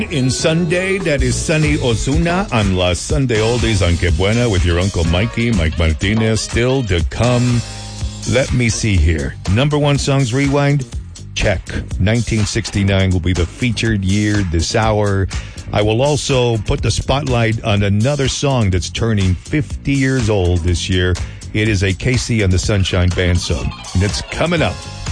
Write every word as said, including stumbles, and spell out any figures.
In Sunday, that is Sunny Ozuna on La Sunday Oldies on Que Buena with your Uncle Mikey, Mike Martinez. Still to come. Let me see here. Number one songs rewind. Check. nineteen sixty-nine will be the featured year this hour. I will also put the spotlight on another song that's turning fifty years old this year. It is a Casey and the Sunshine Band song, and it's coming up